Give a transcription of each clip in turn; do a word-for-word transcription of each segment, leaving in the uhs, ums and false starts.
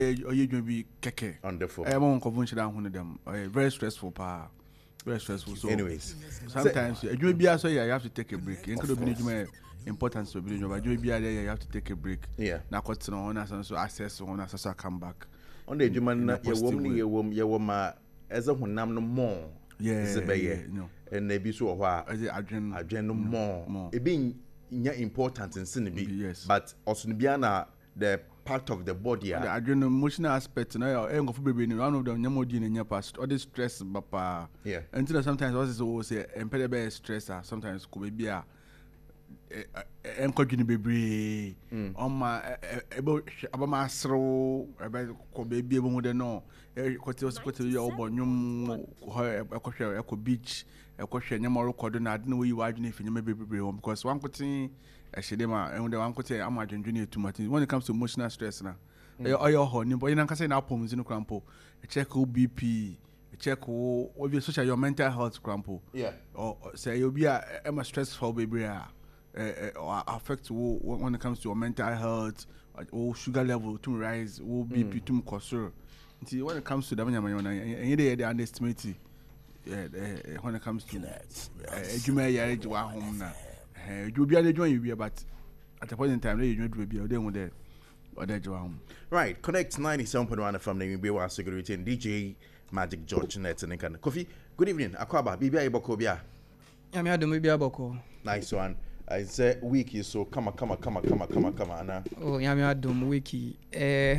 or you be keke. Wonderful. I won't convince down one of them. Very stressful, pa. Very stressful. So, anyways, sometimes you be so yeah, you have to take a break. You could be importance to be in your you be there, you have to take a break. Yeah. Now, what's on us and so access on us as I come back. On the German, your woman, your woman, your woman, as a one no more. Yeah, yeah, no. And maybe so a while. As I drink, I drink more, more. It being important in Cineby, yes, but also Biana, the part of the body. I drink emotional aspect. Now, I'm going to be one of them. You're in your past, all this stress, papa. Yeah. Until sometimes also say, impediment stress, sometimes could be a encouraging baby on my about about my throw about baby able to know what was put to your bonum eco beach a question more cordon I didn't know you are if you may be home because one could see a shedema and one could say I'm a junior too much when it comes to emotional stress now or your honey but you can say now poems in the crampo a check B P check what you social your mental health crampo yeah or say you'll be a stressful baby Uh, uh, affect when it comes to your mental health, or sugar level to rise, or B P to control. See, when it comes to the money, and they they underestimate it. When it comes to you may age to our home now. You be able to join you, but at the point in time, you need to be there with the other home. Right, Connect ninety-seven point one from the B Y Security and D J Magic George Net and Can Coffee. Good evening, Akwaba, B B I Bokobia. I'm here to maybe a boko. Nice one. I say wiki so come on, come on, come on, come on, come on, come on. Oh, yami adum wiki. Eh,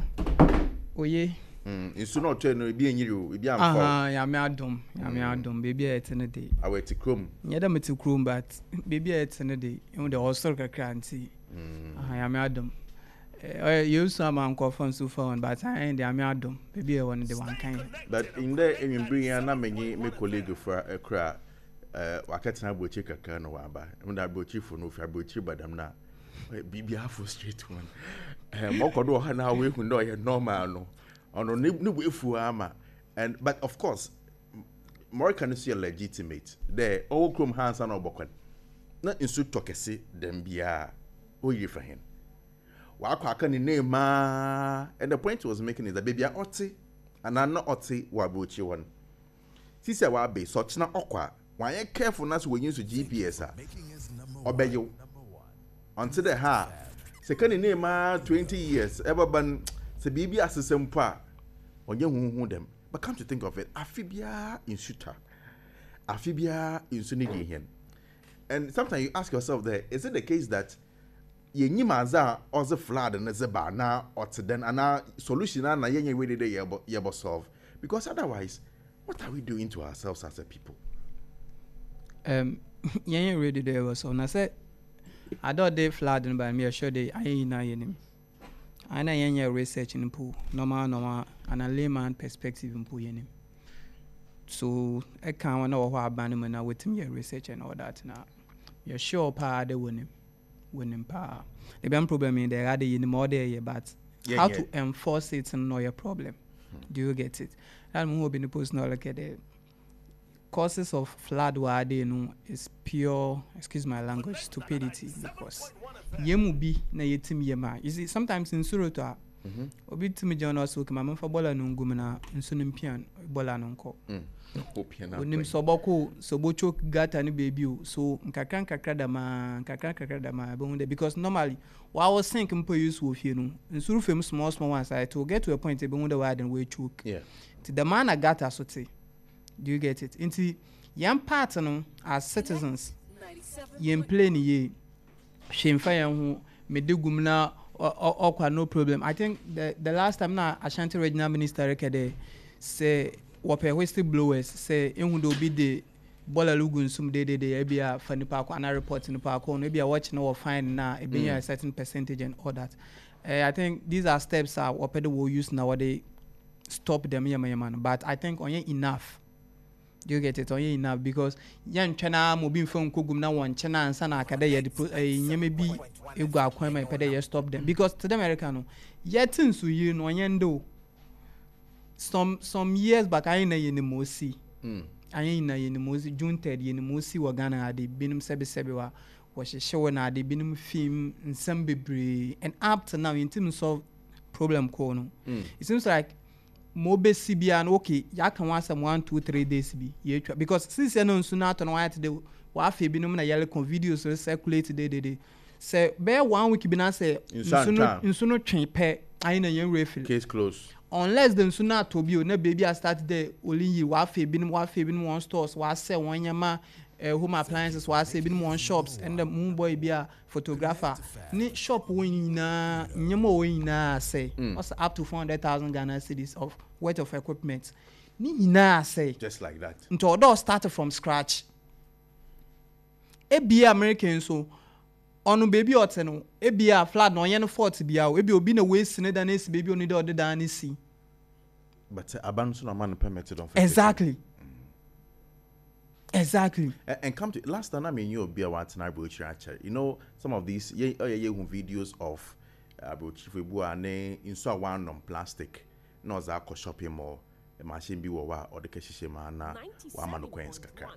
oye. Hmm. It's not to know be in you. Be am for. Ah, yami adum, yami adum. Baby, it's in a day. I wait to chrome. Yada me to chrome, but baby, it's in a day. You know the also cranty. Ah, yami adum. Eh, you some uncle from so far, but I ain't yami adum. Baby, I want the one kind. But in there, in bring an amany me colleague for a cra. Uh, wakati na bochi kaka no waba mna bochi fo no fa bochi badam na bibia for straight one eh mokodo ha na we hu no ye normal no ono ne ne wefu ama and but of course more can see legitimate there all chrome hands and obokwan na insu tokese dem bia o yiri fa hen wa akwa aka ni name ma and the point he was making is that baby oti and na oti wa bochi one sisi wa be so china okwa. Why are careful not when you use G P S? Obey you until the ha. Second name, twenty years ever been the baby as a sempa on you who them. But come to think of it, Afibia in shooter, Afibia in Sunigian. And sometimes you ask yourself, there is it the case that ye nimaza or the flood and the bar now or to then and solution and a young way they yabo solve? Because otherwise, what are we doing to ourselves as a people? Um, yeah, ready there was so. I said, I don't they flooding by me. I sure they I ain't know him. I know any research in the pool, normal, normal, and a layman perspective in pool him. So I can't know what abandonment now with me research and all that now. You're sure pa they win him, win him pa. The main problem in there are the in more there, but yeah, how yeah. to enforce it and know your problem. Hmm. Do you get it? I'm hoping the post now look at it. Causes of flood were they know is pure, excuse my language, stupidity because yemu bi na yetim yema. You see, sometimes in Suruta, obi timi John also come for bola nungumina in sunimpian bola nunko. Unim soboko sobocho gata ni baby so nkakran kakrada ma nkakran kakrada ma bonde because normally what I was thinking per use with you know in Suru fame small small one side to get to a point be wonder why then we choke. Yeah. To the man I got as so do you get it? Into young part no as citizens, yen play ni ye. Shame fire who me do gumna or no problem. I think the the last time na Ashanti Regional Minister rekede say wape whistleblowers say in do be the bola lugun sum de de de be a funny park and a report in the park on maybe a watching or fine na e be a certain percentage and all that. Uh, I think these are steps are what people will use nowadays stop them yama yama but I think only enough. Do you get it? Or enough because young China mobile phone kugum na one China and Sana Kadaya nyame bi ego akwan pede stop them because to the Americano yet in so you no yendo some some years back I na yeni mosi I na yeni mosi June third yeni mosi wa Ghana ade binum sebe sebe wa wa hye na ade binum film nsem bebre and up to now intim solve problem ko no mm. it seems like mo be C B and okay ya kan wa some one two three days bi ye twa because since no nsu na to no wa de wa afi bi no na yele con videos so circulate de de de say be one week bi na say nsu no nsu no twen pe ai na yen refill case close unless the nsu na to bi o na baby I start the only yi wa afi bi no wa afi bi no one stores wa sell one yama uh, home appliances wa say bi no one shops and the moon boy be a photographer ni shop won na nyama won na say what's up to four hundred thousand Ghana cedis of worth of equipment ni na say just like that nto odo started from scratch e be American so onu baby oteno e be a flat no yen fort bia o e be obi na we sine da na si baby oni da oda na si but uh, abanso na man permitted on exactly Exactly. And, and come to last time I mean you be a one tonight you know some of these yeah yeah yeah videos of about chief ebu ane in so one on plastic no za ko shopping mall a machine bi wo wa or the keshishe ma na wa ma no coins kakra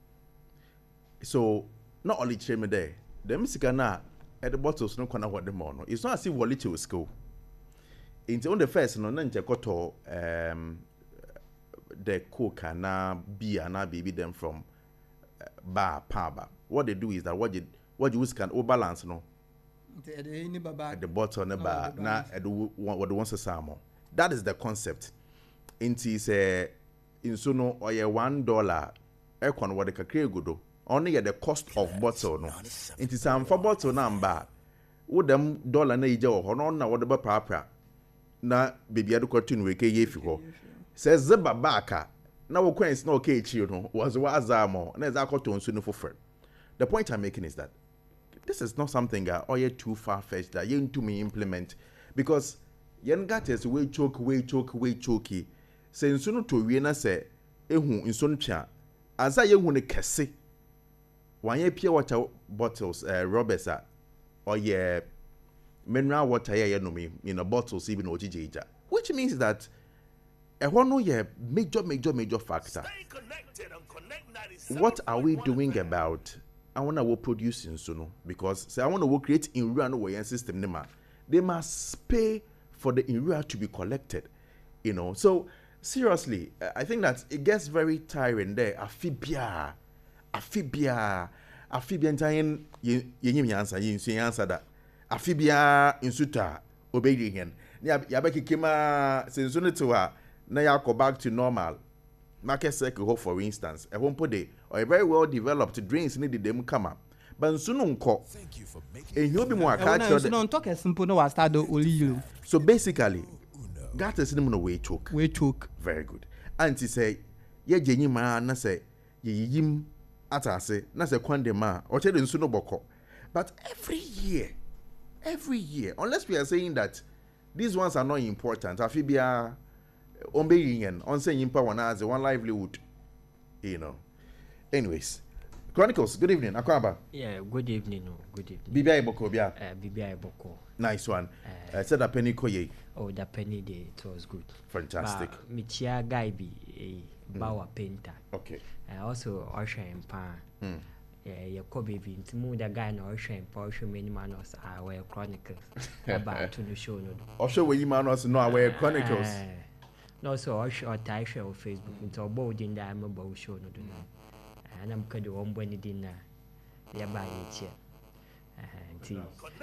so not only cheme there them sika na at the bottles no kwana what them no it's not as if wallet to school into on the first no na nche koto um the coke and na beer na baby them from uh, bar pub. What they do is that what you what you can overbalance no at the, the bottom of the bar na at the what the ones a salmon. That is the concept. Into is a in so no or a one dollar ekwan what the kakre godo only at the cost of bottle no. Into some for bottle number would them dollar na ija or no na what the bar na baby adu cartoon we ke yefi ho. Says Zeba Baka. Now, we coins no cage, you know, was Wazamo, and as I got to Unsuno for friend. The point I'm making is that this is not something uh, or yet too far fetched that you to me implement because yen got us way choke, way choke, way chokey. Say Unsuno to Riena say, Ehu in Suncha, as I you want a casse. One year pure water bottles, uh, Roberts, or yeah, mineral water, yeah, no me, in a bottles, even O G J, which means that. A one no yeah major major major factor. What are we doing about? I wanna we producing so no because say I wanna we create in real no way system nema. They must pay for the in to be collected, you know. So seriously, I think that it gets very tiring there. Afibia, afibia, afibia. Ntayen ye ye answer ye ye answer that. Afibia insuta obeying. Ya yabeki kima sensuno to her. Now you go back to normal. Market circle, for instance, a home put or a very well developed drinks needed them come up. But soon on call. Thank you for making it. You'll be more catch. Don't talk as simple no I start only you. So basically, got a cinnamon way choke. Way choke. Very good. Auntie say, ye jenny ma na say ye yim atase na say kwande ma or tell nsuno boko. But every year, every year, unless we are saying that these ones are not important, afibia on being on saying impa one as one livelihood, you know. Anyways, Chronicles, good evening. Akwaba. Yeah, good evening. No, good evening. B B I Boko, yeah. Uh, B B I Boko. Nice one. Uh, uh, said a penny koye. Oh, the penny day, it was good. Fantastic. Michia guy be a Bawa painter. Okay. Uh, also, Osha and Pan. Mm. Yeah, your Kobe be into the guy no Osha and Porsche many manos our Chronicles. About to the show. No. Osha, where you manos know our Chronicles. Uh, no, so Osha or Taisha on Facebook into a board in the I'm about show. No, and I'm going to one when it dinner. They are buying it here.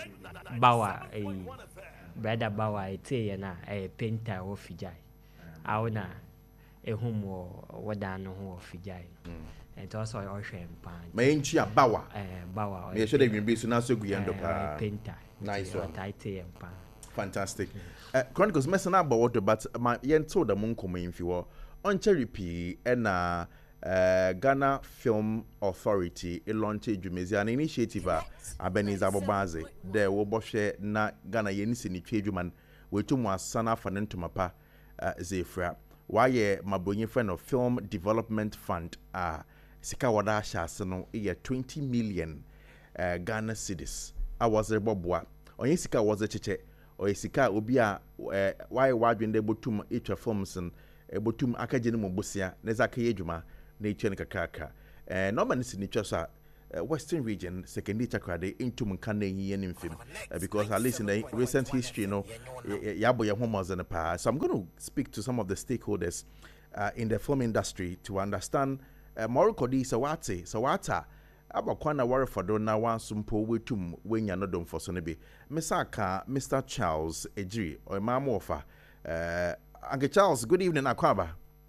Bawa, a brother Bawa, a tea na a painter or Fijai. Auna a home or what down or Fijai. And also Osha and Pan. May chia Bawa. Bawa. They should have been based on us a painter. Nice one. and Pan. Fantastic. Uh, Chronicles messing up about but my yen told the moon come in if you were on Cherry P and uh Uh, Ghana Film Authority a launch a an initiative a Abeniza Bobaze there will boshe na Ghana yenisi ni twajuman wetu mu asana fanento mapa zefra why my bonye friend of Film Development Fund uh sika wada asha no e twenty million uh, Ghana cedis I was a bobwa onye sika was a cheche o sika obi a why wadwende botum etwa films and botum akagye no mobosia na zaka yedwuma na iche ne kakaka eh no man si ni twasa uh, Western region, secondary chakrade into Munkane yen in film, uh, because at least in the recent history, you know, yabo ya homos in the past. So I'm going to speak to some of the stakeholders uh, in the film industry to understand uh, Morocco di Sawate, Sawata. Aba kwana ware fodo na wansumpo wetum wenya no dom foso ne bi Misaka Mister Charles Ejiri o mamu ofa eh Uncle Charles, good evening akwaba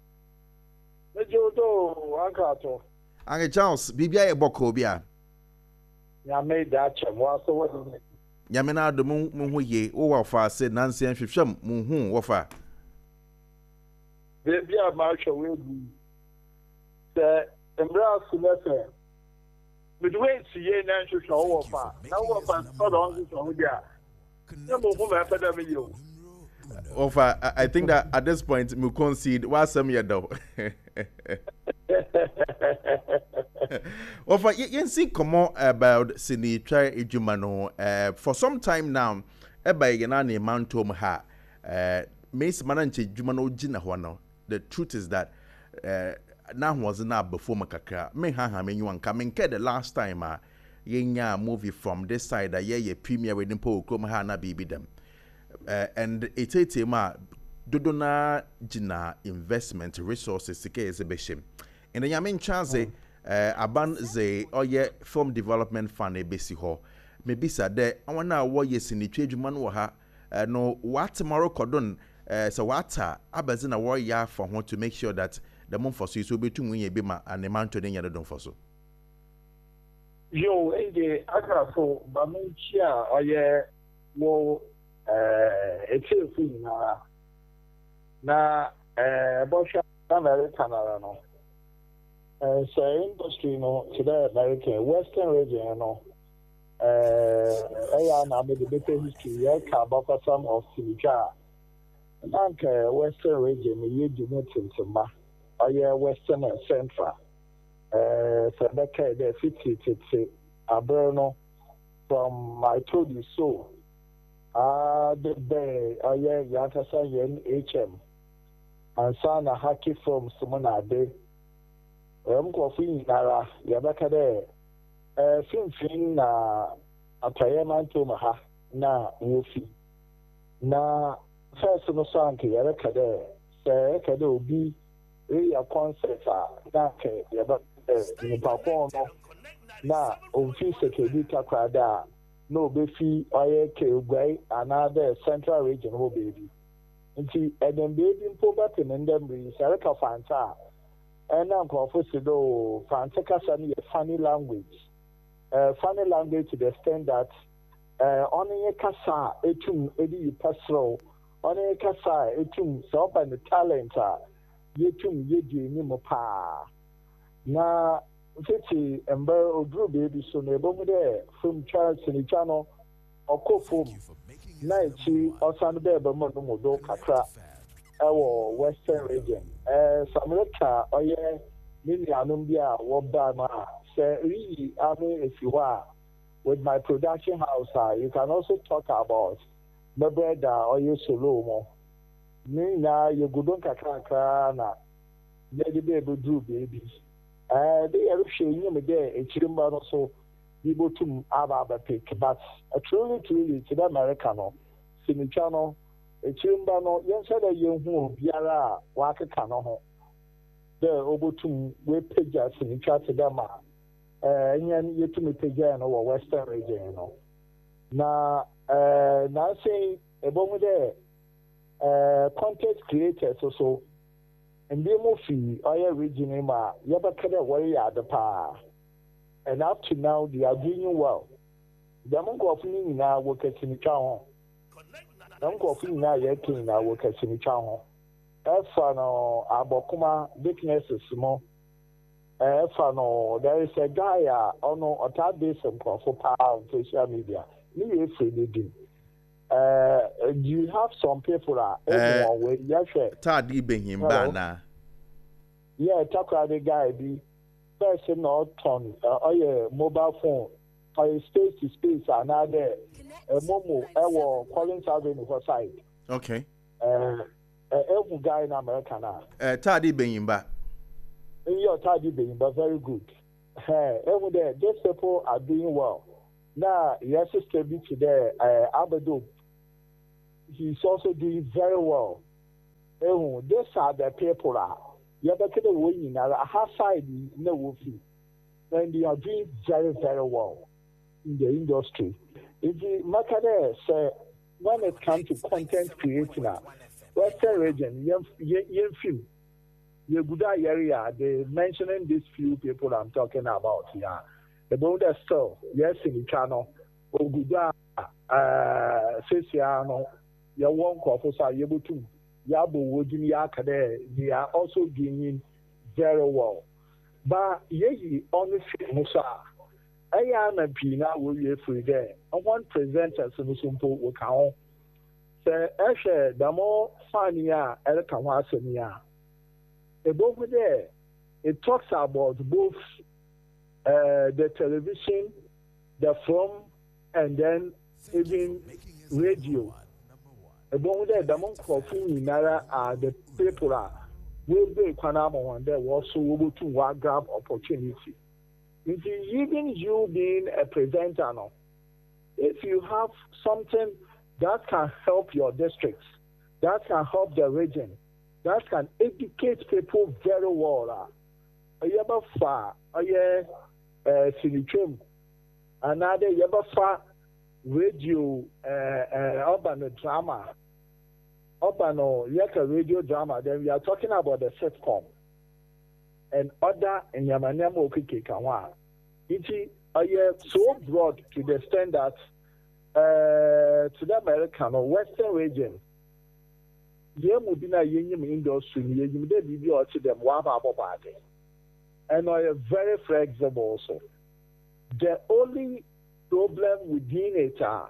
Ejodo akato Uncle Charles bibia e boko bia ya made that chem waso what nyame na do mu hu ye wo wa fa se nanse hwehwem mu hu wo fa bibia ma hwe we gu se embra sunefe midway to ye na hwehwe wo fa na wo fa so don so ho dia na mo hu ma fa da me yo Ofa, I, I think that at this point we concede what's some year though. Ofa, you see come on about Sini try ejumano uh for some time now. Eba yena ne mantom ha uh Miss Mananche Jumano Jina Hono. The truth is that uh now was not before Makaka. Me ha ha me you coming the last time uh yenya movie from this side that yeah premier wedding po come ha na bibi them. Uh, and it's a tema dodona jina investment resources sike ezebeshim in the yamin chance uh, aban ze oye film development fund ebesi ho maybe sa de wana wo yesini twedwuma no ha uh, no what Morocco don uh, so wata abazi na wo ya for ho to make sure that the month for so so betu wen ye be ma an amount to den don for so yo ege akafo bamunchia oye wo eh eche fu na na eh bosha America na no eh so industry no today American Western region no eh aya na me the better history ya ka about some of Silica and Western region ye do not tintima aya Western and Central eh so that the city city Aberno from I told you so. Ah, the day, oh yeah, Yatasa Yen H M. And son a hacky from Sumona Day. Um, coffee, Nara, Yabaka there. Eh, fin fin, na a Tayaman to Maha, na Woofy. Na first no song, Yabaka there. Say, Kado be a concert, Nake, Yabaka, in Papono. Na, Ofi Sekedita Krada. No befi oye ke ugwai another central region ho baby nti edem baby mpo batem ndem ri sareka fanta ena nkofo sido fanta kasa ni funny language uh, funny language to the extent that uh, onye kasa etum edi pasro onye kasa etum so by the talent a yetum yedi ni mo pa na Fifty and Burr or Drew baby so neighbor from Charles in the channel or co-foam. Night she or Sunday, but Modo Catra, our Western region. As America, or yeah, Mini Anumbia, Wobama, say, really, I mean, if you are with my production house, uh, you can also talk about the bread or your solo. Me now, you go don't cacra, lady baby, Drew baby. Uh, they are showing me there a chirimba so able to aba pick, but a truly, truly to the Americano, Sinichano, a chirimba no, yes, a young who Biara, Waka Cano, the Obotum, we pages in chat to them, and yan yet to me pagan or Western region. Now, uh, now say a bomb there, uh, content creators also. And the movie, our region, ma, Yabaka, where are the pa. And up to now, they are doing well. The monk of me now work at Sinichao. The monk of me now yet in our work at Sinichao. Efano, Abokuma, business is small. Efano, there is a guy, oh no, a tad base and for power on social media. Me, if we do. Uh, do you have some people uh, uh where yes, Tadi Behim Bana? Yeah, talk about the guy be person or ton, uh, or your mobile phone, or your space to space, another a momo, or calling serving for side. Okay. Uh, every guy in America now. Uh, Tadi Behim Ba. You're Tadi Behim, but very good. Hey, every day, these people are doing well. Now, your sister be today, uh, Abadu, he's also doing very well. Eh, these are the people are. You have to win in a half side in the wolfie. And they are doing very, very well in the industry. If you look at it, say, when it comes to content creating, Western region, young few. You good area, they mentioning these few people I'm talking about here. The border still, yes, in the channel, Oguda, uh, Sesiano, your one officer, you to Yabu Wooden Yakade, they are also doing very well. But ye only Musa, I am a Pina will be free there. I want presenters in the simple account. Say, Eshe, the more funnier, El Kawasamia. Above there, it talks about both uh, the television, the film, and then even radio. Above there, the monk of Nara are the people are will be Panama and they were also able to grab opportunity. If you, even you being a presenter, no, if you have something that can help your districts, that can help the region, that can educate people very well. A yaba fa, a ye sinichum, another yaba fa radio, urban drama, urban or yaka radio drama. Then we are talking about the sitcom and other in Yamanemo Kikawa. It is so broad to the extent that uh, to the American or Western region. There will be a union industry, you may be able to them one about it. And I am very flexible also. The only problem within it are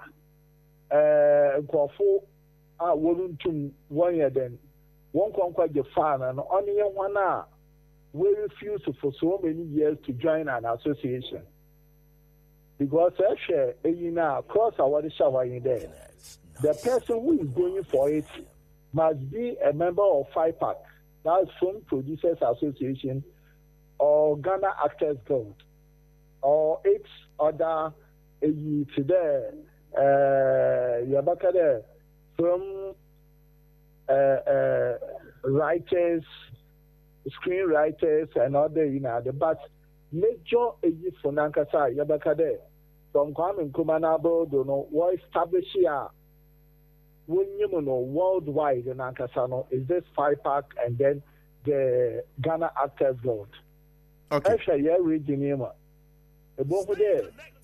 uh Kwafu are willing to one year then one conquer the fan and only one hour we refuse for so many years to join an association. Because actually, you know, across our shower in there, the person who is going for it must be a member of FIPAC, that's Film Producers Association, or Ghana Actors Guild, or its other today, uh, Yabakade, film uh, uh, writers, screenwriters, and other, you know, but major ayi for Nankasa, Yabakade, from Kwame Nkrumah, don't know, what established here. When you know worldwide in Ankasano is this FIPAC and then the Ghana Actors Guild. Okay. Actually, yeah, reading him. Above there,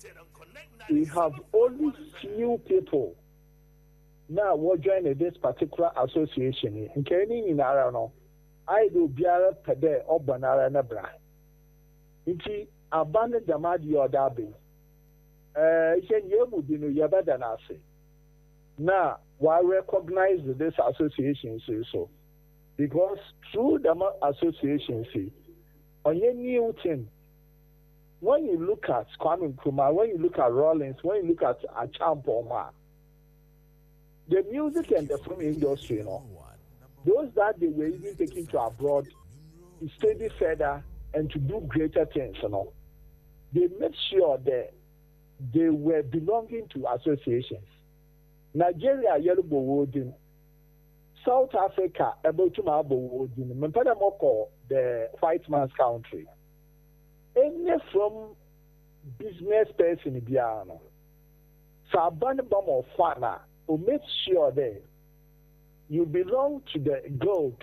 we have only few people now who join this particular association. In Kenny in Arano, I do Biara Pede or Banara Nebra. Inti abandon the Madi or Dabi. Uh, you would be no Yabadanase. Now, why recognize this association so? Because through the association, see, on your new thing, when you look at Kwame Nkrumah, when you look at Rollins, when you look at Achampoma, the music and the film industry, you know, those that they were even taken to abroad to study further and to do greater things, you know, they made sure that they were belonging to associations. Nigeria Yoruba Wodin, South Africa Ebotuma Wodin, Mempadamoko, the white man's country. Any from business person Biano. Saban Bam of Fana who make sure that you belong to the gold,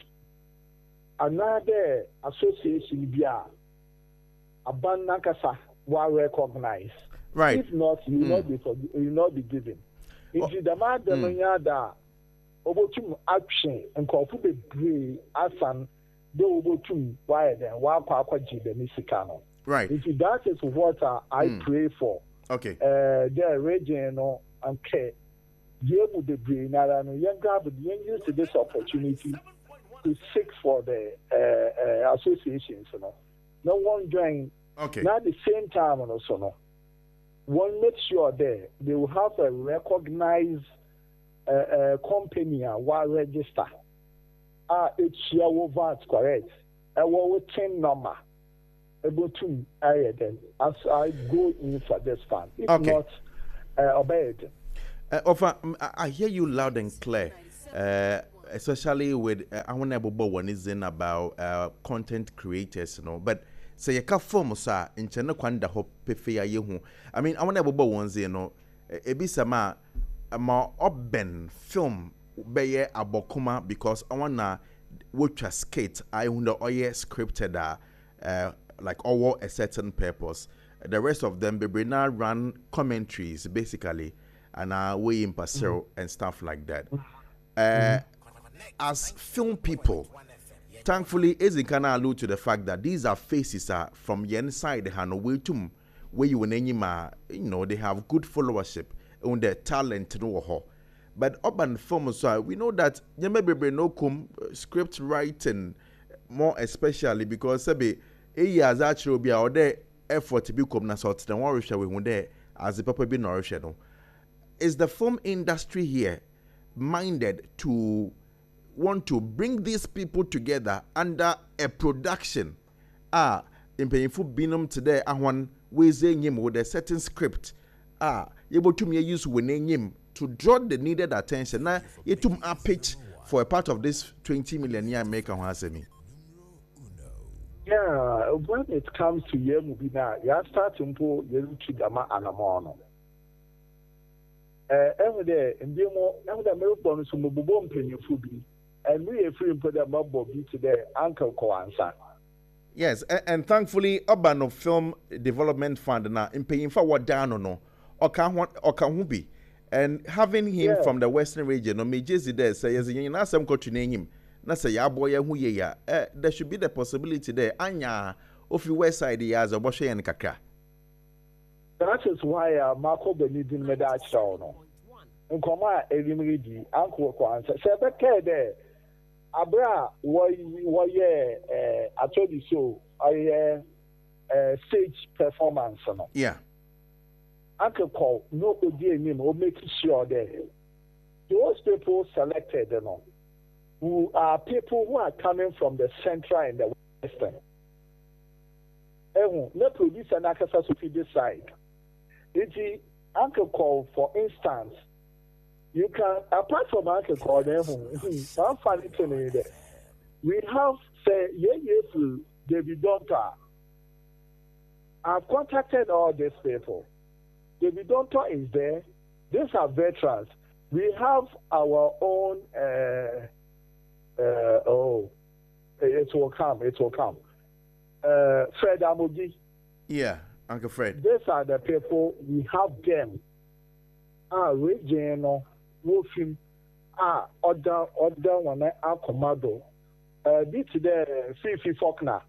another association Bia Aban Nakasa will recognize. Right. If not, you will mm. not be for, you will not be given. If the man that Obotum action and Kofu be brave asan they Obotum why then why Kwaji the Misikano. Right. If that is what uh, I mm. pray for. Okay. Uh the region and care. You would be brave now and young guy would use this opportunity to seek for the uh, uh, associations, you know. No one join okay. Not at the same time and also no. One make sure there they will have a recognized uh, uh, company uh, while register. Ah, it's your VAT correct. A uh, ten number. able to I then as I go in for this fund. If Okay. not, uh, obey it. Uh, Ofa, mm, I, I hear you loud and clear, uh, especially with uh, I want to one is in about uh, content creators, you know. But say you can form sa in China kwanda ho pefe ya yehu. I mean, I want to one you know. Ebi sama ma oben film beye abokuma because I wanna watch a skate. I wonder oye scripted uh, like all a certain purpose. The rest of them they now run commentaries basically. And uh, we in Pasero mm-hmm. and stuff like that. Uh, mm-hmm. As film people, thankfully, Ezi can allude to the fact that these are faces uh, from the inside the hand way to where you you know they have good followership and their talent no. But urban film so we know that you may be no come script writing more especially because sabi a years actually be our there effort to become na sort the one we we there as the papa be nourished no. Is the film industry here minded to want to bring these people together under a production? Ah, in painful binum today, I want we say him with a certain script. Ah, able to me use winning him to draw the needed attention. Now, you to a pitch for a part of this twenty million year maker who has me. Yeah, when it comes to Yemubina, you are starting to Yelukidama Anamono. Every day, and the more, and the milk bonus from the bomb penny food, and we are free for the mob be today, Uncle Koansa. Yes, and, and thankfully, Urban of Film Development Fund now in paying for what down or no, or can what or can be, and having him yeah. from the Western region, or me Jesse there say, as you know, some coach name him, not say ya boy who ye ya, there should be the possibility there, Anya, of your West Side, he has a washer and kaka. That is why uh, Marco Benidin made that show. In Koma, Elimidi, Uncle Kwanza, Sebeke there. Abra, why, why, uh, I told you so. I uh, stage performance. No? Yeah. Uncle call, no, dear name, or make sure there. Those people selected, you know, who are people who are coming from the central and the western. Eh, no producer, Nakasa Sophie decide. It's Uncle Call, for instance, you can, apart from Uncle Call, one funny thing is that we have, say, yeah, yes, David Donta. I've contacted all these people. David Donta is there. These are veterans. We have our own, uh, uh, oh, it will come, it will come. Uh, Fred Amogi. Yeah. Uncle Fred. These are the people, we have them. Ah, Regino, Wolfim, ah, other, other one, ah, Commando. Uh, this the Fifi Faulkner.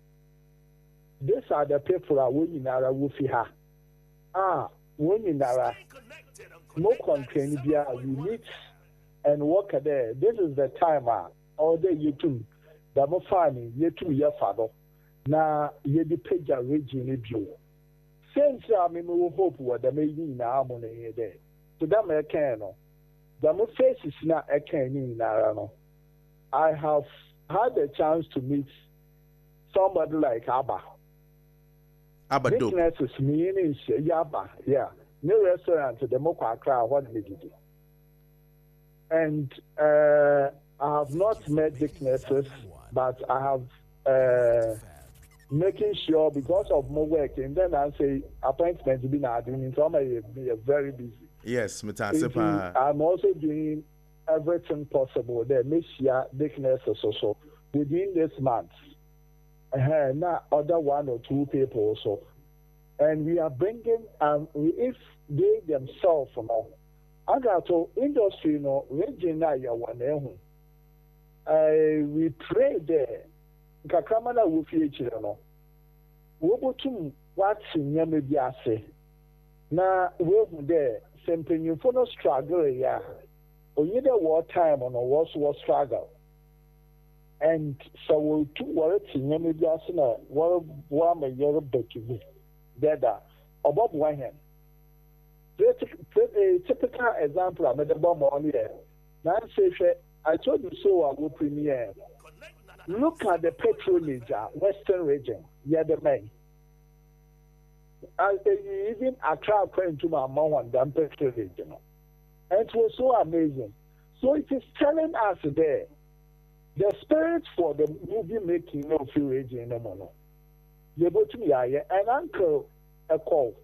These are the people that we in our Wolfie ha. Ah, we in our no contain here, we meet and work there. This is the time, ah, all day you too. The more funny, you too, your father. Now, you the page of Regino Bio. Since I mean, we hope what the making now money there. So that may can no. The more face is not a can in Narano. I have had a chance to meet somebody like Abba. Abba do. Businesses meaning Yaba, yeah. New restaurant to the Mokwa crowd, what did you And uh, I have not met businesses, but I have. Uh, making sure because of more work and then I say appointments be not doing so may be very busy. Yes, I'm also doing everything possible there. Make sure thickness also within this month. Uh, not other one or two people also. And we are bringing um if they themselves you know, I got to industry you know regional ya one uh, we pray there. Kakramana will feature no. Wobotum watching Yama Biase. Na we there, simply you for no struggle, ya. Or you know war time on a was war struggle. And so we two words in Yama Biase, no, one a year of Becky. Deda, or Bob Wahan. A typical example, I made a bomb on here. Nancy, I told you so, I will premiere. look at the patronage, uh, Western region, yeah, the main. Uh, even Accra went to my mom and then patronage, you know. And it was so amazing. So it is telling us there, the spirit for the movie making no few region no more. You go to me, and Uncle Eko,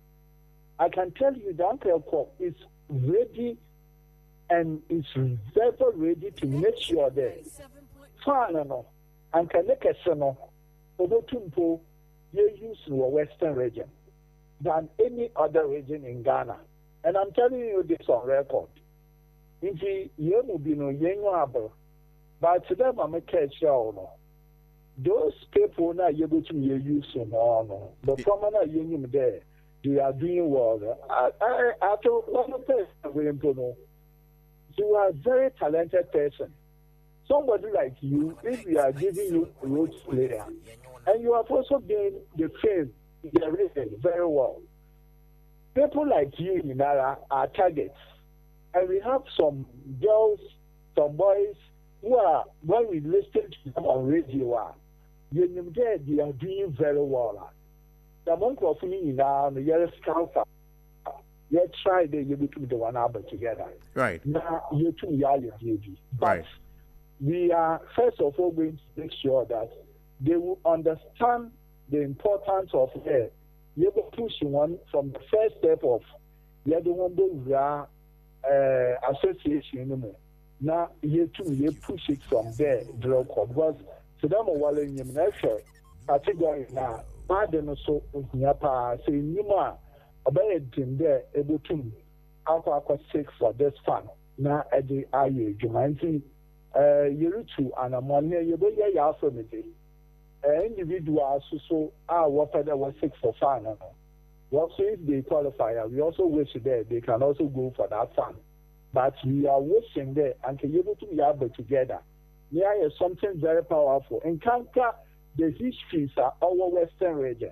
I can tell you that Uncle Eko is ready and is very ready to make sure that far no and can make a son over to you use the Western region than any other region in Ghana. And I'm telling you this on record. If you will be no young, but today I'm a catch no. Those people now you're able to use some no. The prominent union there, they are doing well. I I I thought one of them. You are a very talented person. Somebody like you, if we are giving you a role player, and you have also been the fame in the region very well. People like you in Nara are targets. And we have some girls, some boys who are, when we listen to them on radio, you know, they are doing very well. The monk of me now, the yellow scouter. You try the you between the one album together. Right. Now you two are your baby. But right. We are first of all going to make sure that they will understand the importance of it. You will push one from the first step of the other one we are uh, association. Now you two you push it from there, draw because so them while in your measure category now, bad and so nyapa say nyuma about team there able to alcohol six for this fun. Now at the I U Jumanji, uh, you to an ammonia, you be a yard from it. Individuals so are what there was six for fun. Well, so if they qualify, we also wish there they can also go for that fun. But we are wishing there and can be able to be able together. There is something very powerful. In Kanka, the histories are our Western region.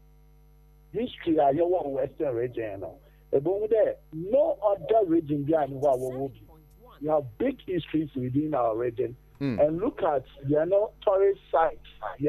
History are your Western region. No other region behind what will be. We have big histories within our region. Mm. And look at the you know, tourist sites,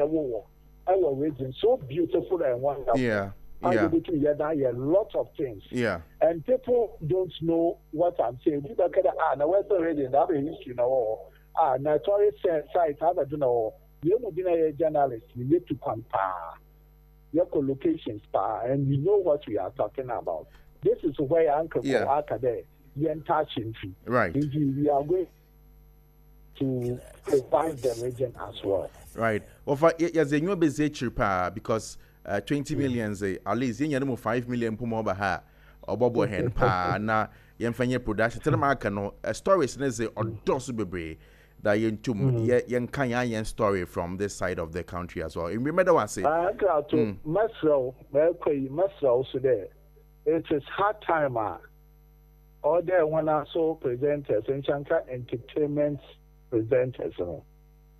our region, so beautiful and wonderful. Yeah. And yeah. between there are a lot of things. Yeah. And people don't know what I'm saying. We don't get ah, the Western region, that is history now. Ah, the tourist sites, I don't know. You know, being a journalist, you need to compare your locations, and we know what we are talking about. This is where Uncle yeah. Akade, the entire country. Right. We are going to revive the region as well. Right. Well, for yes, the new business cheaper because uh, twenty million say at least you know five million pumo baha or bobo hen pa na yemfanye production. Tell them I can stories ne say odosu bebre that yen tum yen kanya yen story from this side of the country as well. You remember what I say? I got to Masro, Mercury, Masro today. It is hard time. All there one also presenters and Shanka entertainment presenters. You know.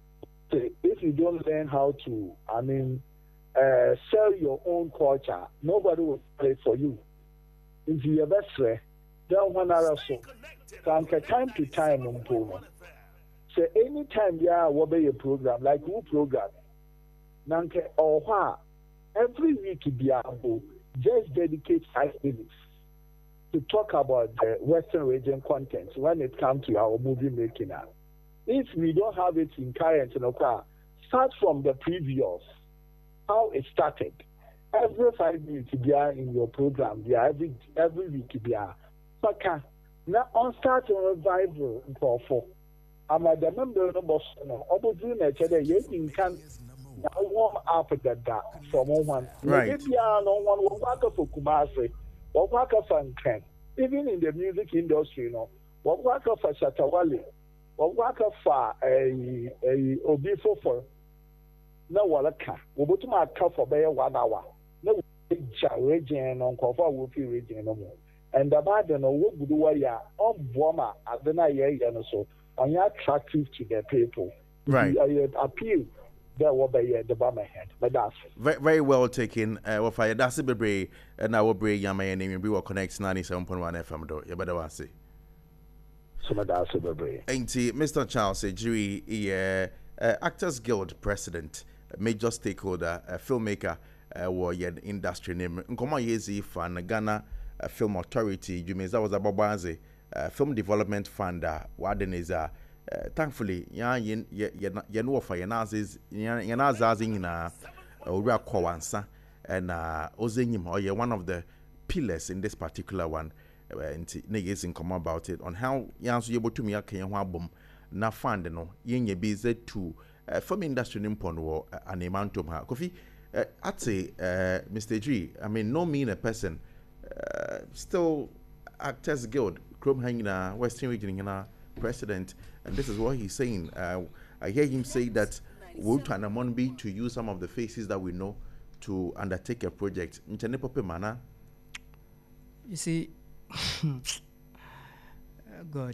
If you don't learn how to, I mean, uh, sell your own culture, nobody will play for you. If you ever say, then one other so, from time to time, um, so anytime you are what be a program like who program, nanke or what every week be able just dedicate five minutes to talk about the Western region content when it comes to our movie making. If we don't have it in current, you know, start from the previous, how it started. Every five minutes be in your program, be every every week be a. Now on start a revival for. I'm a member of the Boston. Obviously, you can warm up that from one. Right. Maybe I don't want to work for Kumasi, or work for Ken. Even in the music industry, you know, what work for Shatawale, or work for a a Obifo for no Walaka. We put my cup for Bay one hour. No region on cover will be region no more. And the bad and what would do ya on Boma at the night, and so. And you're attractive to the people. Right. You appeal there will be the bomber head. But that's very, very well taken. Uh, well, fire that's a baby, and I will bring your man name. We will connect ninety-seven point one F M. Do you better want to say? So that's a baby. Ain't Mister Charles Ejiri, yeah, uh, Actors Guild president, a major stakeholder, a filmmaker, uh, were yen industry name. Nkoma yezi fan Ghana uh, Film Authority. Jumeza was a babaze uh, film development fund. Uh, Waden is uh, uh, thankfully ya yen yen yen wofa yenazis yenazazing na ura kwawansa and uh ozenyim or ye one of the pillars in this particular one. And niggas in come about it on how yansu able to me a Kenyan album na fund no yenye busy to uh, film industry nimpon wo uh, an amantum ha Kofi uh, at say uh, Mister G I mean no mean a person uh, still Actors Guild Chrome hanging Western Region in president, and this is what he's saying. uh, I hear him say that we'll try to be to use some of the faces that we know to undertake a project in Chanepope manner. You see, God.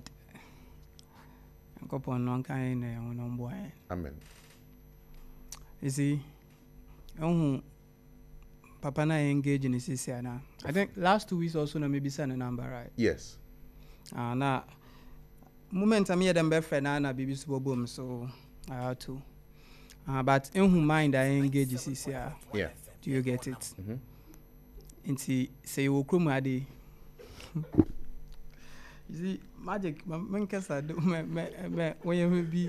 Amen. You see, um, Papa na engage in this now. I think last two weeks also no maybe send a number, right? Yes. Ah, uh, na moment I'm here them be friend na baby super boom, so I had to. Uh, but in who mind I engage this year. Yeah. Do you get it? Mm-hmm. Inti say you come adi. You see, magic, man can say do me me me when you be.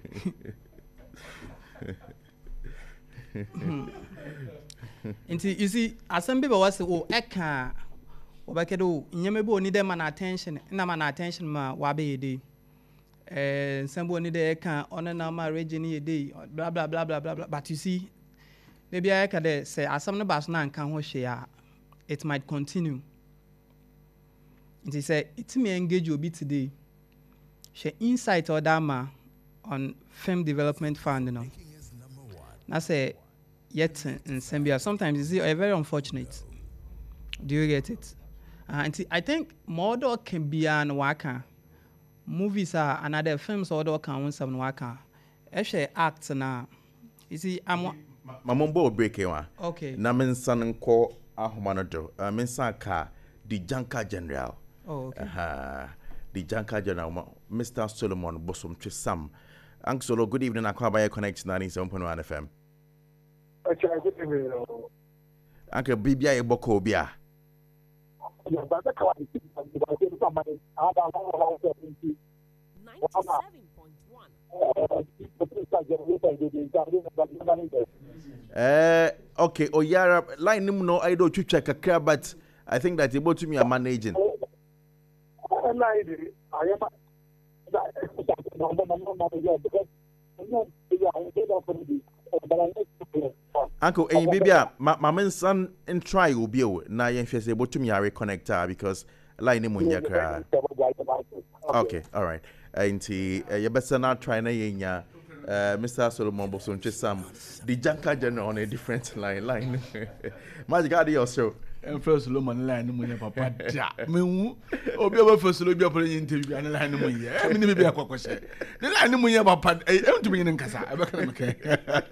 Inti you see, as some people was oh eka, obakedo nyamebo ni dem man attention, na man attention ma wabe dey. Eh, somebody need a can on a normal region a day, blah blah blah blah blah blah. But you see, maybe I can say as some of us now can share, it might continue. It is a it may engage you a bit today. Share insight or dama on film development fund, you know. I say yet in Zambia sometimes you see are very unfortunate. Do you get it? Uh, and I think model can be an worker. Movies are another films or do can win some waka. Actually acts na. You see, I'm Mamombo break one. Okay. Na mensan ko ahomanado. Mensan ka the Janka General. Oh, okay. Uh, the Janka General, Mister Solomon Bosom Trisam. Uncle Solo, good evening. I call by Connect ninety-seven point one F M. Okay, good evening. Uncle Bibia Boko Bia. ninety-seven point one. Uh, okay, Oyara, line him no idol to check a car, but I think that able to me are managing. Uncle, and baby, my my son and try will be now. You're able to me are reconnector because line him on your car. Okay, all right. And you better not try na uh, Mister Solomon Boson Chisam, the Janka General on a different line. Line. Magic out of your show. And first Solomon line when papa. Me obi obi first Solomon be interview and line mo ye. I mean be a kwakwa. The line mo ye papa. E to me in kasa. E be kana me kan.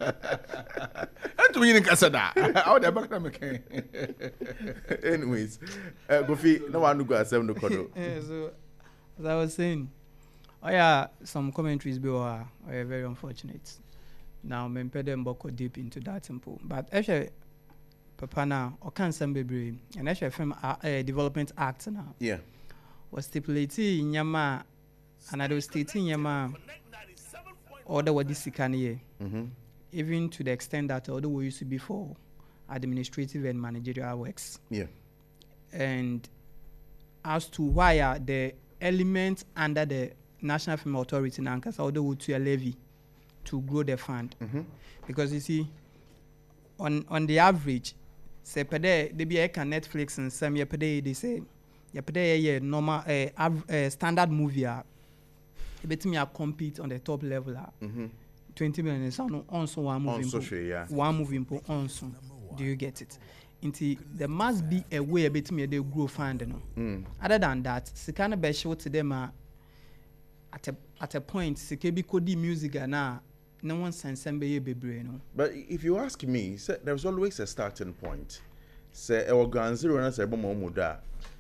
E to me in kasa da. How dey be kana me kan. Anyways, uh, Kofi, no one go accept no kodo. So as I was saying, oh yeah, some commentaries be are very unfortunate. Now me pay them go deep into that simple. But actually Papa now, or can some be and actually film uh, uh, development act now. Yeah. Was stipulated in Yama and I was stating Yama order what this can year. Mm-hmm. Even to the extent that although we used to be for administrative and managerial works. Yeah. And as to why are the elements under the National Film Authority now, because although we to a levy to grow the fund. Mm-hmm. Because you see, on on the average, say per day they be a Netflix and some year per day they say yeah per day yeah normal uh, av- uh, standard movie ah, bet me a compete on the top level ah. Mm-hmm. twenty million is on also one movie. On social, yeah. One movie on so. Do you get it? Until there must be a way a bit me they grow fund no. Mm. Other than that, se kind of be show to them uh, at a at a point se kebi kodi music na no one sense be bebre no. But if you ask me, say, there's always a starting point. Say, our grand zero na say bomo muda.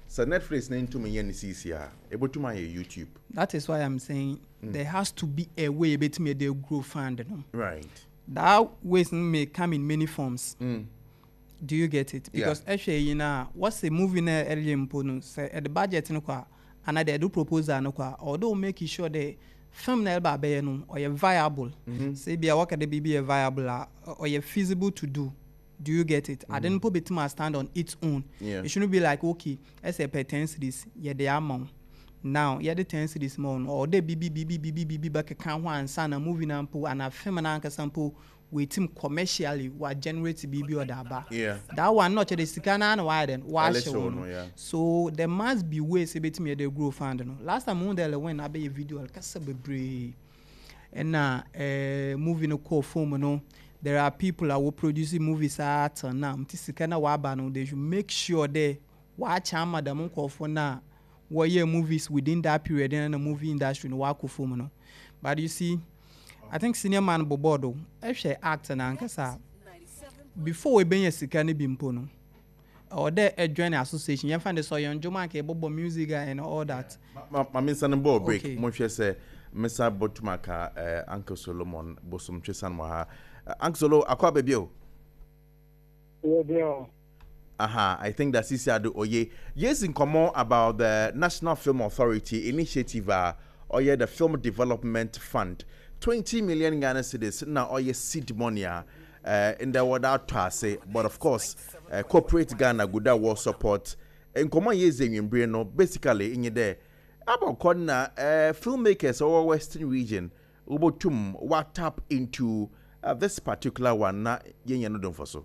So Netflix na into me yen C C R. Able to my YouTube. That is why I'm saying mm. there has to be a way bet me they grow fund. No? Right. That ways may come in many forms. Mm. Do you get it? Because yeah. actually, you know, what's the movie na early impono say at the budget no kwa and they do proposal no kwa although making sure the film na elba be no or you viable. Mm-hmm. Say be a work at the B B a viable or you feasible to do. Do you get it? Mm-hmm. I didn't put it to stand on its own. Yeah. It shouldn't be like okay, let's say per ten cities, yeah they are more. Now, yeah the ten cities more or the B B B B B B B B back a can one son a movie sample and a film and sample with him commercially what generates B B or that. Yeah. That one not the Sikana and widen. Wash no, yeah. So there must be ways a bit me they grow fund. No. Last time when I be a video I'll cast a brave and now uh movie no call form no. There are people that will produce movies at now. Tisikana wabano they should make sure they watch a madam call for now. What year movies within that period in the movie industry no work for no. But you see, I think senior man Bobodo, actually actor na nkasa before we been a sikani bimpono or there a joint association. You find the so young Joma ke Bobo music and all that. My my miss an ball break. Mo say Mister Botumaka, uh, Uncle Solomon, Bosom Chesan Maha. Uncle Solo, akwa baby o. Yeah, Aha, I think that Sisi Ado Oye. Yes, in common about the National Film Authority initiative, uh, or yeah, the Film Development Fund. twenty million Ghana cedis now or yes seed money uh in the word out to say, but of course uh, corporate Ghana good war support and common years in Breno basically in your day about corner uh filmmakers or western region ubotum what tap into uh, this particular one na yen no don for so.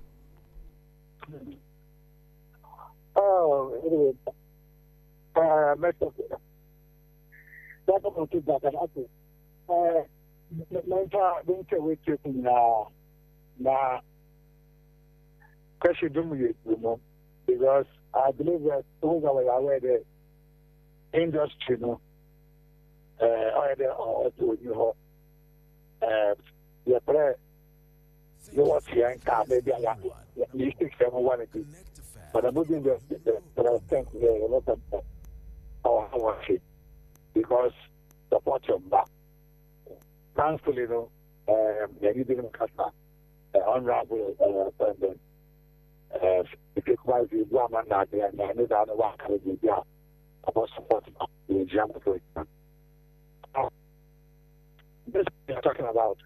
Oh, anyway, uh, that's okay. That uh, Mentor, winter with you now. Now, question do me, you know, because I believe that those are aware the industry, no, uh, or the or to you know, uh, your prayer, you want to yank car, maybe I have you stick them one of these, but I'm moving the the the thank you a lot of our worship because support your back. Thankfully, you know, um, yeah, you didn't cut that. Uh, honorable uh, president, uh, if you quite the woman that they are not the one kind of yeah, about support the example. Uh, this we are talking about.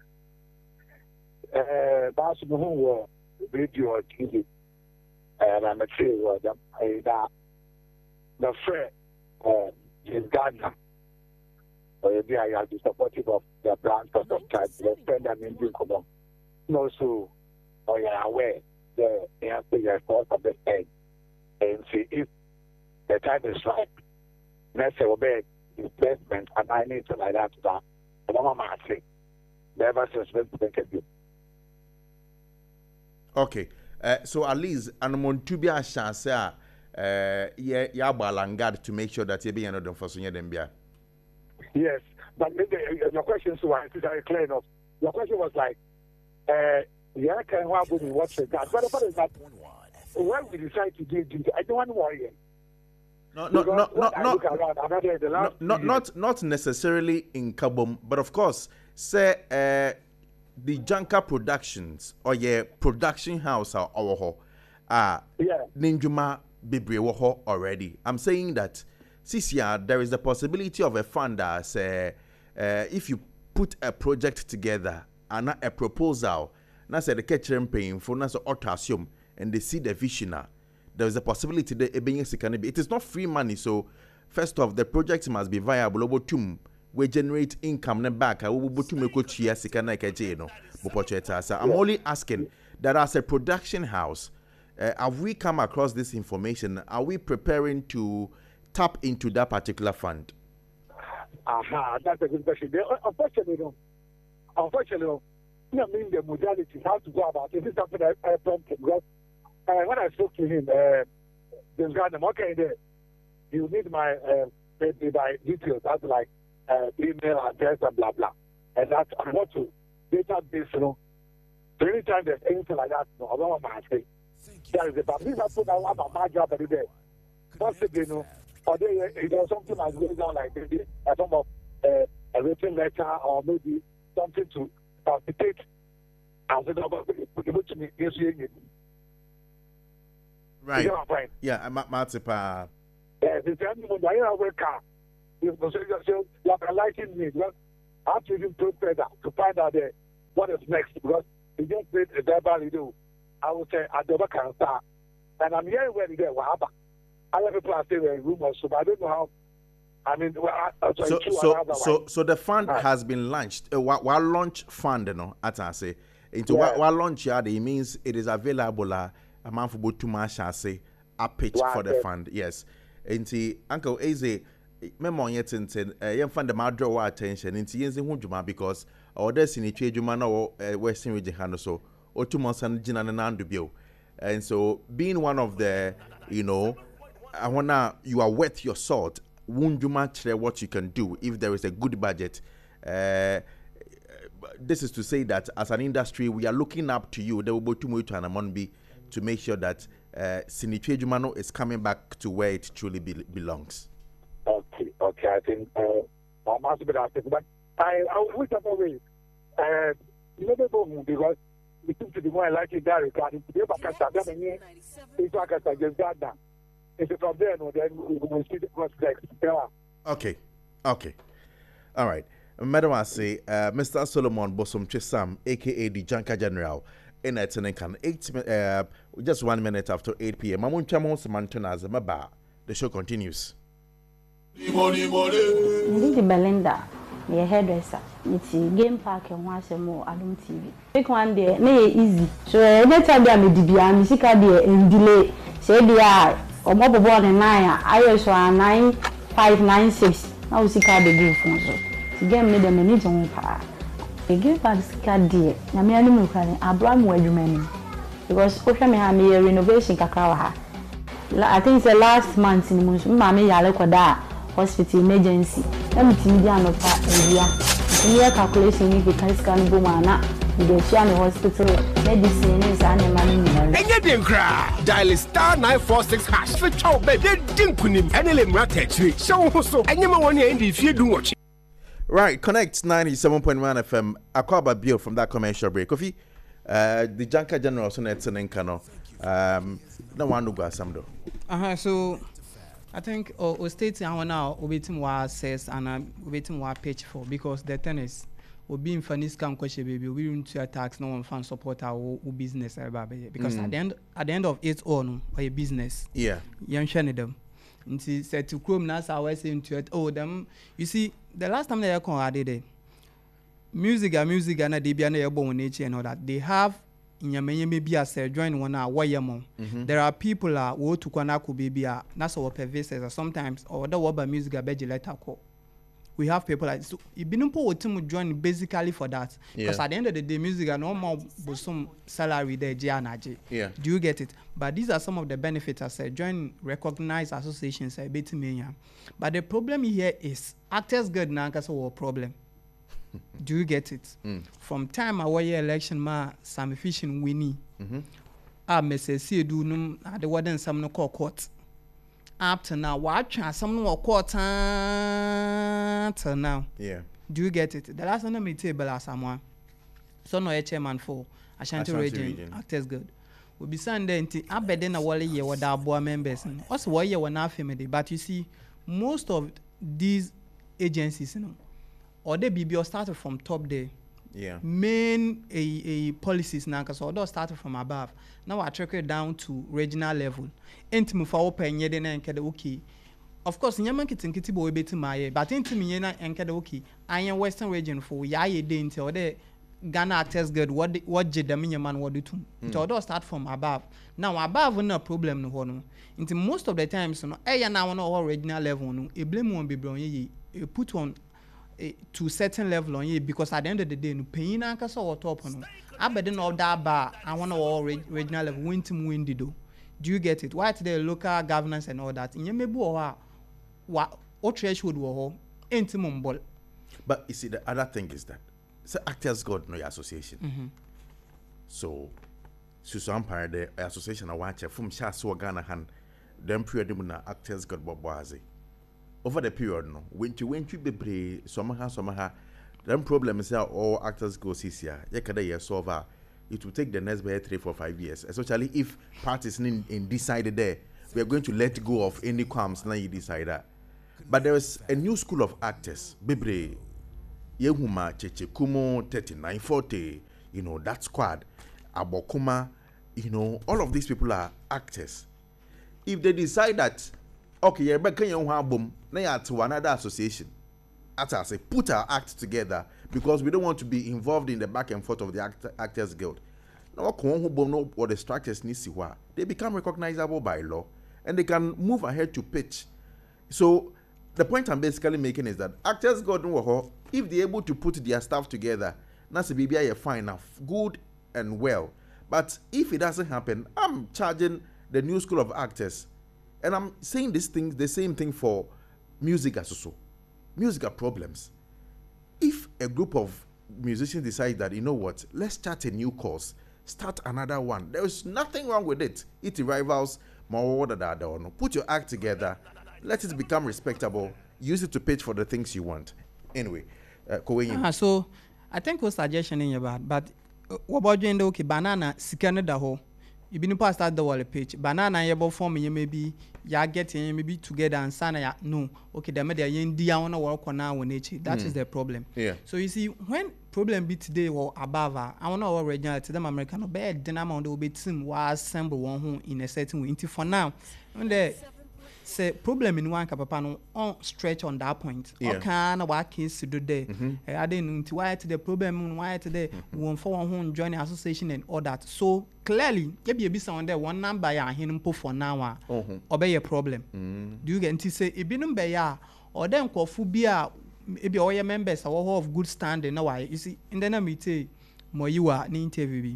Uh, that's the whole video or T V, and I'm a true that the friend uh, is Ghana. Or they are supportive of their brand for some time. They spend an Indian common. Also, or you are aware the answer your thoughts of the end. And see if the time is right, let's say obey investment and I need to like that to that. And I'm not saying never since when they can do. Okay. Uh, so at least and mon to be a chance uh yeah ya balangard to make sure that you be another for so them bia. Yes, but maybe your question so I think I clear enough. Your question was like, uh, yeah, can what would watch that? But what is that? When we decide to do it, I don't want to worry. No, no, no, no, no, no, not, not, not necessarily in Kabum, but of course, say uh, the Janka Productions or yeah production house or our ah yeah Ninjuma Bibre already. I'm saying that. C C R, there is the possibility of a fund that say, uh, if you put a project together and a proposal, that's the catcher paying for that's assume and they see the vision. There is a possibility that it is not free money. So, first off, the project must be viable. We generate income back. I'm only asking that as a production house, uh, have we come across this information? Are we preparing to tap into that particular fund? Aha, that's a good question. Unfortunately, no. Unfortunately, no. I mean the modality, how to go about it. This is something I, I prompted. Because uh, when I spoke to him, uh, this guy, okay, there, you need my uh, maybe my details. That's like uh, email address and blah blah. And that's I want to database, you know. So anytime there's anything like that, no, I don't want my thing. That is it. But these are put out about my job every day. possibly, you know, or there is something that's going on like maybe a form of uh, a written letter or maybe something to facilitate as a double to me. Yes, Right. You know, right. Yeah, I'm Matipa. Yes, it's the only one that I work car. You know, so you are liking me because I have to even prepare that to find out there what is next because you just did a verbal do. I would say I never can start. And I'm hearing where there were other people are saying in rumors, so I don't know how. I mean, well, I, I, So, two so, and a half so, hours. so the fund Right. has been launched. Uh, what, what launch fund, you know, at I say, into Yeah. what, what launch yeah, it means it is available. Uh, a month for two months, I say, a pitch Right, for the yes. fund. Yes. Into Uncle Eze, remember yet in ten, uh, young fund the my draw our attention into Yenzi Hunjuma because or there's in each Juma or Western region hand so or two months and Jinan and Andubio. And so being one of the, you know, I wanna you are worth your salt. Won't you match what you can do if there is a good budget? Uh, this is to say that as an industry, we are looking up to you. There will be too much and be to make sure that uh, Sinitwe Jumano is coming back to where it truly be, belongs. Okay, okay, I think uh, I must be that, but I, I wish other way. Uh, you know, the because we seem to be more like it that regarding to be able to start them in it's like I just got that. If it's from there, no, then we will see the prospects. Yeah. Okay, okay, all right. Madam, I say, uh, Mister Solomon Bosom Chisam, aka the Janka General, in a Tenenkan, eight, uh, just one minute after eight p m. Mamun Chamon Samantana as a maba. The show continues. Ndidi Belinda, the hairdresser. It's a game park and once more Adum T V. Take one day, nay easy. So every time I made the I'm sick of the and delay. Say the eye or mobile board and nine. I also are nine five nine six. Now sick of the game phone. So game made them a need on par. The game park is cat dear. Yamiani Mukani, Abraham Wedgman. Because Oshami had me a renovation Kakawa. I think it's the last month in Mush, Mammy Yalekoda. Hospital emergency. Let me tell you no part area. Near calculation if you can scan Bumana, you get share the hospital medicine is animal. And yet, then cry. Dial star nine four six hash for child baby. Didn't kunim any limit. So, so, and you want to if you do watch. Right, Connect ninety-seven point one F M. Akwaba Bill from that commercial break. Kofi, uh, the Janka General Sonet Senenkano. Um, no one to go some Uh huh. So. I think uh, we state I now waiting what says and I'm waiting what page for because the tennis will be in funny scam question baby we want to attacks no one fan support our business because mm. at the end at the end of it all no or a business yeah young shiny them and she said to Chrome now I was saying to it oh them you see the last time they come I did it music and music and they be an airborne nature and all that they have in your maybe as a join one hour why there are people uh who to kwanako baby uh that's our pervasive sometimes or the word music a beji letter call we have people like so it been to join basically for that because yeah. at the end of the day music are no more some salary there J yeah do you get it but these are some of the benefits as a join recognized associations a bit but the problem here is actors good now because of problem. Do you get it? Mm. From time our election ma some fishing winnie. Mm-hmm. Ah, Missus C do num the warden some no court. Up to now, watch some no court till now. Yeah. Do you get it? The last time I table as someone. So no a chairman for Ashanti, Ashanti region, region. Actors good. We be Sunday until I bet then a wally year with our boy members. Also, why you were not family, but you see, most of these agencies, you know. Or they be started from top there. Yeah. Main a, a policies now, because although started from above, now I track it down to regional level. Enti mu fa open yede na nkede okay. Of course, nyama kitinkiti bo ebeti maye, but enti mi yena nkede okay. Ayen Western region for ya ye de nti or the Ghana Actors Guild what what je dem nyama no do tum. Nti although start from above. Now above no problem no ho no. Nti most of the times no eh ya na one or regional level no, e blame one be bron ye e put on to certain level on you because at the end of the day no paying anka so what top no abede no that bar I want all regional level win team win do do you get it why the local governance and all that in mebu or what what threshold wo enti mumbol but you see the other thing is that so Actors Guild no association mm-hmm. so so so umpire the association I watch from sha so Ghana han them period na actors got boboazi. Over the period no, when you went to be somehow somehow, them problem is how all actors go this year. You can year solve it will take the next by three, four, five years. Especially if parties in, in decided there, we are going to let go of any qualms now you decide that. But there is a new school of actors, Bebre, Yehuma, Cheche Kumo, thirty-nine forty, you know, that squad, Abokuma, you know, all of these people are actors. If they decide that, okay, you're back in your album, now to another association, as I say, put our act together because we don't want to be involved in the back and forth of the act- Actors Guild. Now, what the structures need to they become recognizable by law and they can move ahead to pitch. So, the point I'm basically making is that Actors Guild, if they're able to put their stuff together, that's a B B I fine enough, good and well. But if it doesn't happen, I'm charging the new school of actors, and I'm saying this thing, the same thing for music as also. Musical problems. If a group of musicians decide that, you know what, let's start a new course, start another one. There is nothing wrong with it. It rivals more than that. Put your act together, let it become respectable, use it to pitch for the things you want. Anyway, uh, uh, so I think what suggestion in your bad, but uh, what about you? Okay, banana, sikane da ho. You been past that the wall page. Banana, you about form you maybe ya getting maybe together and sana ya no. Okay, the media you India wanna work on now when it. That mm. is the problem. Yeah. So you see, when problem be today or above, I wanna already to them American bed. Then I'm on the bit team was assemble one home in a certain way. Until for now, when the say problem in one papa no on stretch on that point. Yeah. Okay, na what case to do there. I didn't why to the problem why today one for one home join the association and all that. So clearly, there be a bit on there one number ya him for now. Obey a problem. Mm. Do you get to say it be number ya or then kofu be a maybe all your members are of good standing. No why you see in the name it more you are in interview.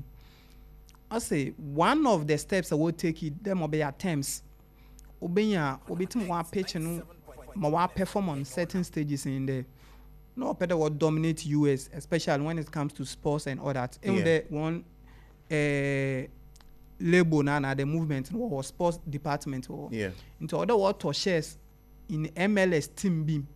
I say one of the steps I will take it them obey attempts. Obenya obitum one pitch no ma wa perform on certain stages in there. No better what dominate U S, especially when it comes to sports and all that. And yeah. the one uh, label na na the movement or sports department or yeah. into other what to shares in M L S team beam.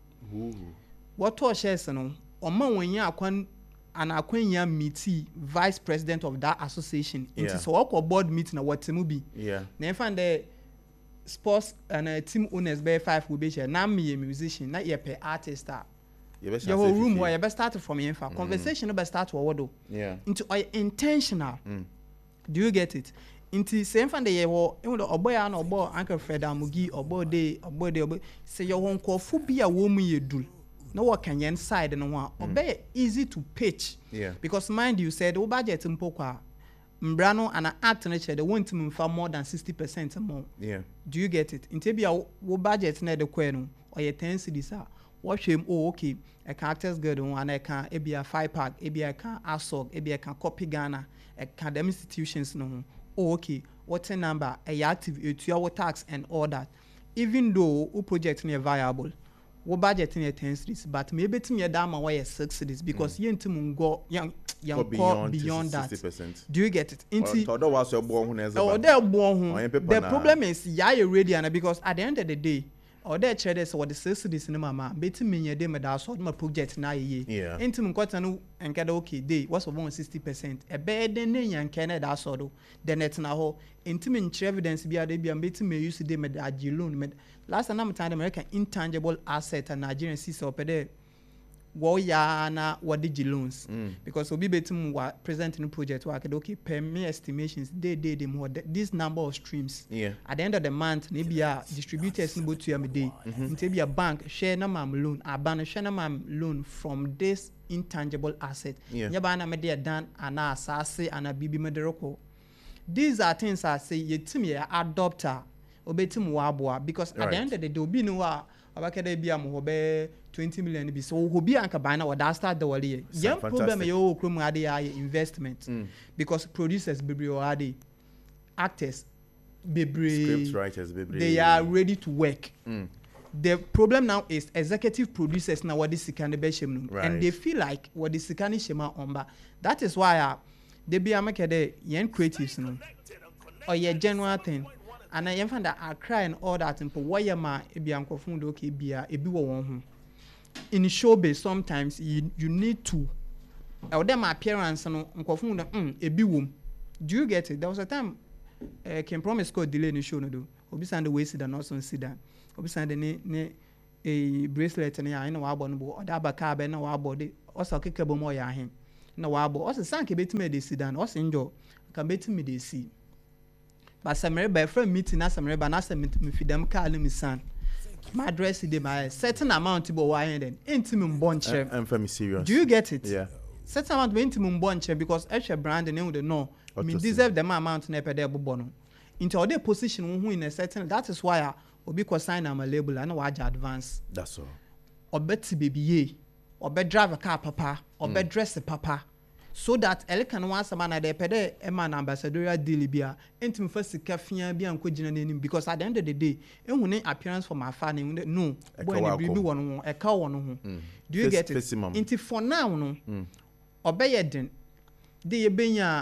What to shares no o ma when ya akwan an akwanya meeting vice president of that association. Yeah. Into so what board meeting na what team be. Yeah. Na find the sports and uh, team owners by five will be here. Now me a musician, not your per artist. Your whole room where you best start from here. Mm. Conversation about start to what yeah. Into uh, intentional. Mm. Do you get it? Into same fan the year or a boy and or boy Uncle Fred Amugi or boy day or boy day say your own call for be a woman you do. No what can you inside and one obey easy to pitch. Yeah. Because mind you said oh budget in poker. Mbrano and an act nature they want to move for more than sixty percent more. Yeah. Do you get it? In Tibia, what budget na the quenu or your ten cities are. Watch him. Oh, okay. A characters good one. I can. A be a five pack. A be a can asog. A be a can copy Ghana. Academic institutions no. Oh, okay. What's a number? A active. A two-hour tax and all that. Even though who project near viable. What budget in your ten cities, but maybe to me a damn away six cities because you mm. go young. Young beyond, beyond that. sixty percent. Do you get it? Into well, was your born oh, they're born the problem is yeah you're ready and because at the end of the day or their traders or the sixties in mama betting me a day my dad my project na ye yeah into mkwatanu and get okay day what's about sixty percent a bed then yan Canada so the net now into me evidence be a day be betting me use the med loan last time time American intangible asset and Nigerian sees up there. Woya na wadiji loans mm. because obi betum wa present in project work okay per me estimations they they the more this number of streams yeah at the end of the month maybe a distributors in both to am day maybe a bank share na mam loan a ban share na mam loan from this intangible asset yeah nyaba na me dey dan ana asase ana bibi mederoko. These are things I say yetim ye adopter obetim wa aboa because at right. the end of the day obi no wa abakede bia mo be twenty million bi so obi anka ban na wa start the wale yam problem ye o krom ade ya investment mm. because producers bebre o ade actors bebre script writers bebre they are ready to work mm. the problem now is executive producers now what this sikane be shem right. and they feel like what this sikane shema omba that is why uh, they be amake the yen creatives no or your general thing and I am find that I cry and all that and for why ma ebi ankofun do okay bia ebi wo won ho. In showbiz sometimes you you need to or them appearance no nkofun no mm ebi wom. Do you get it? There was a time uh, Kim Promise called delay in the show no do. Obi sand the way sit and also sit down. Obi sand the ne ne a bracelet and I know about no or that baka be na wa body also kekebo mo ya him. Na wa bo also sank betime dey sit down also enjoy can betime dey see. But some by friend meeting na some ba na some me fidam car no me san. My address dey my certain amount bo wa hen then intimum bonche. I'm very serious. Do you get it? Yeah. Certain amount be intimum bonche because extra brand and they know me deserve the amount na pede bo no. Into other position who in a certain that is why obi ko sign am a label and wa advance. That's all. Obeti baby ye. Obe drive a car papa, obe mm. dress a papa. So that ele can want some man de pede e man ambassadorial deal bia enti first kafia bia nko gina nanim because at the end of the day e hune appearance for my fan no boy ni bibi won ho e ka won ho. Do you Fes, get it? Enti for now no mm. obey den de ye benya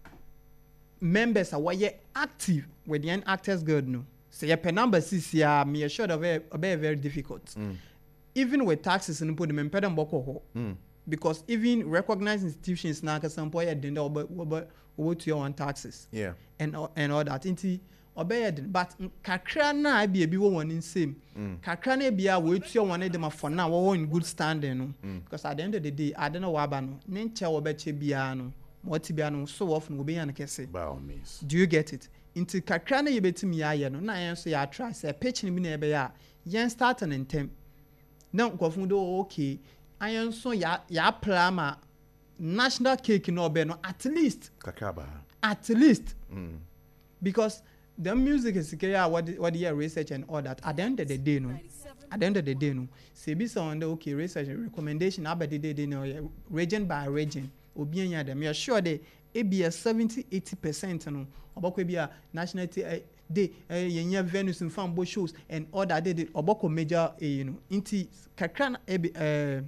members are why active with the actors guild no. Say your number six ya me assured of very very difficult. Mm. Even with taxes and put them in pedam boko ho. Mm. Because even recognized institutions now can some point then over over to your own taxes. Yeah. And and all that. Inti obey but kakra na be be one in same. Kakra na be a we to your one them for now we in good standing no. Mm. Because at the end of the day I don't know waba no. Nenche obeche bia no. Mo tibia no so often we be an kese. By all means. Do you get it? Inti kakra na yebetimi aye no na yen so ya try say pitch ni bi na be ya. Yen start an intem. Now kofundo okay. I am so ya ya plama national cake no be no at least kakaba at least mm. because the music is care what what the research and all that at the end of the day no at the end of the day no say be so on the okay research and recommendation abedi day no region by region obi anya dem you sure they e be a seventy eighty percent no obako be a national day yenya venues in fan shows and all that they obako major you know inti kakra na eh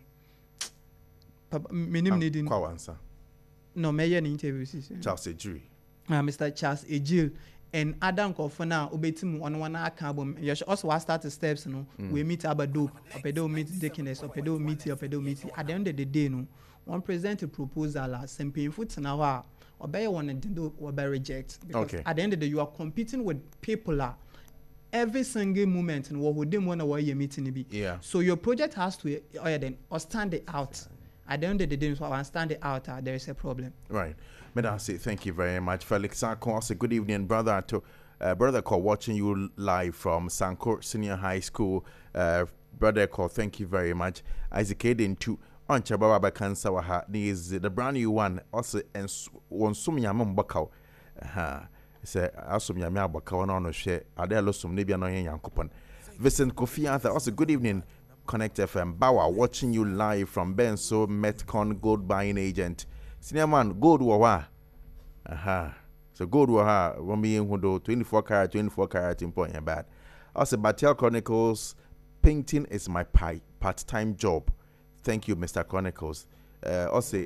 minim needing kwa answer no me ye interview Charles Ejiri uh, Mister Charles Ejil and Adam Kofona obetimu on one album you also start the steps no mm. we meet Abado Opedo meet Dickiness Opedo meet Opedo meet at the end of the day no one present a proposal as some painful na wa obey one and do obey reject because okay. At the end of the day you are competing with people are every single moment and what would them want to why you meeting be yeah so your project has to oh yeah then or stand it out. At the end of the day, so I stand it out. Uh, there is a problem. Right. Madam, say thank you very much, Felix Sanko. Say good evening, brother. To uh, brother, call watching you live from Sanko Senior High School. Uh, brother, call. Thank you very much. Isaac Aiden to on Chababa Kansa Waha. This is the brand new one. Also, and one sumyam bakau. Ha. Say asumyam bakau no no share. Ade lo sum nebi anoyen yankopon. Vincent Kofi Arthur. Also, good evening. Connect F M Bauer watching you live from Benso Metcon Gold Buying Agent. Senior man, gold wawa. Aha. So gold waha. One being who twenty-four carat, twenty-four carat in point bad. Also, Batel Chronicles, painting is my part-time job. Thank you, Mister Chronicles. Uh, also,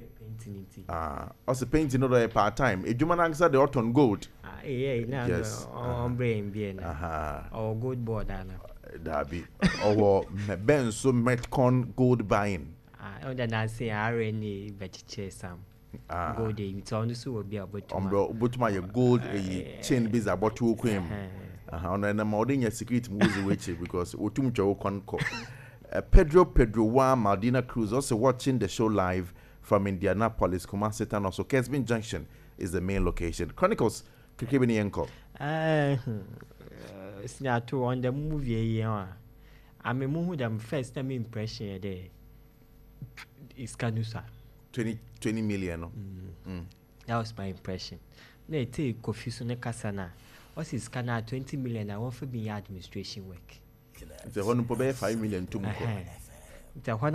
uh, also painting not a part-time. If you man answer the autumn gold. Ah, yeah, no, yes. On brain, bien. Aha. Or gold board, Anna. Dabi or Benso Metcon Gold Buying. Ah, then I say I already vegetarian some. Ah, gold. It's on the so will be about. Umbro, but my gold a chain biz about two cream. Ah, on a modern your secret moves which because Utum Joe Conco. Pedro Pedro Juan Maldina Cruz also watching the show live from Indianapolis, Kumasi Town. Also, Kesbin Junction is the main location. Chronicles, Kikibini Enko. Ah. To on the movie, yeah. I'm a movie them first time impression there. It's Kanusa. twenty, twenty million. Mm. Mm. That was my impression. No, take confusion Kasana. What's his Kana twenty million? I want for being administration work. It's a one for five million to